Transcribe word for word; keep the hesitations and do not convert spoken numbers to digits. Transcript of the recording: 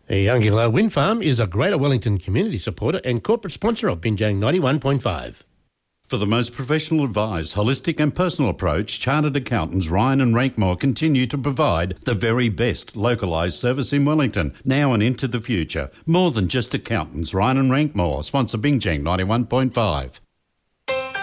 Youngilla Wind Farm is a Greater Wellington community supporter and corporate sponsor of Binjang ninety-one point five. For the most professional advised, holistic and personal approach, Chartered Accountants Ryan and Rankmore continue to provide the very best localised service in Wellington, now and into the future. More than just accountants, Ryan and Rankmore sponsor Binjang ninety-one point five.